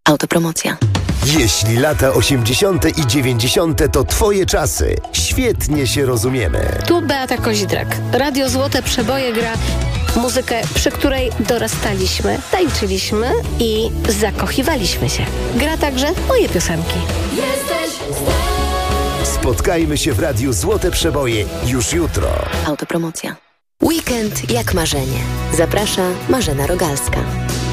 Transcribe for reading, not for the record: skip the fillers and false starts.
Autopromocja. Jeśli lata 80. i 90. to twoje czasy, świetnie się rozumiemy. Tu Beata Kozidrak. Radio Złote Przeboje gra muzykę, przy której dorastaliśmy, tańczyliśmy i zakochiwaliśmy się. Gra także moje piosenki. Spotkajmy się w Radiu Złote Przeboje już jutro. Autopromocja. Weekend jak marzenie. Zaprasza Marzena Rogalska.